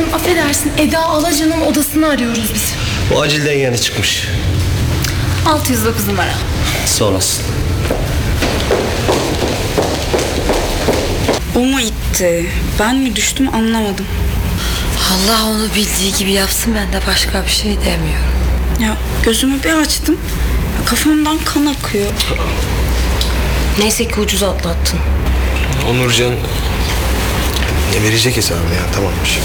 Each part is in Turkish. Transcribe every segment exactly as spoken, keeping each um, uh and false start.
affedersin, Eda Alacan'ın odasını arıyoruz biz. O acilden yeni çıkmış. altı yüz dokuz numara. Sonrasın. O mu itti? Ben mi düştüm anlamadım. Allah onu bildiği gibi yapsın, ben de başka bir şey demiyorum. Ya gözümü bir açtım. Kafamdan kan akıyor. Neyse ki ucuz atlattın. Onurcan ne verecek hesabını ya, tamammış.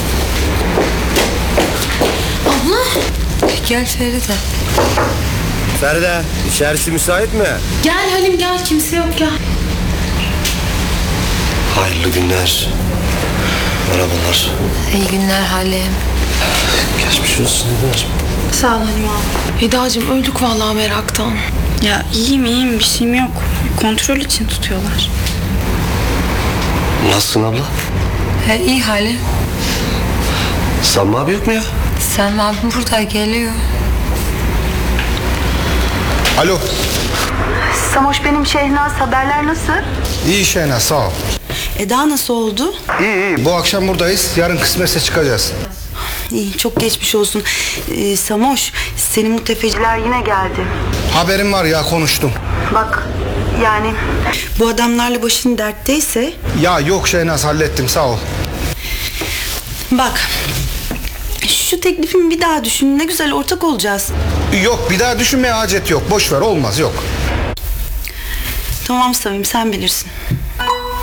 Abla. Gel Feride. Feride, içerisi müsait mi? Gel Halim gel, kimse yok gel. Hayırlı günler. Merhabalar. İyi günler Halim. Geçmiş olsun. Sağ ol Halim abi. Eda'cığım öldük vallahi meraktan. Ya iyiyim iyiyim, bir şeyim yok. Kontrol için tutuyorlar. Nasılsın abla? He, iyi Halim. Sami abi yok mu ya? Sen abim burada geliyor. Alo. Samoş benim Şehnaz, haberler nasıl? İyi Şehnaz, sağ ol. Eda nasıl oldu? İyi iyi. Bu akşam buradayız. Yarın kısmetse çıkacağız. İyi, çok geçmiş olsun. Ee, Samoş, senin bu tefeciler yine geldi. Haberim var ya, konuştum. Bak, yani bu adamlarla başın dertteyse... Ya yok Şehnaz, hallettim, sağ ol. Bak, şu teklifimi bir daha düşün, ne güzel ortak olacağız. Yok, bir daha düşünmeye hacet yok. Boş ver, olmaz, yok. Tamam Samim, sen bilirsin.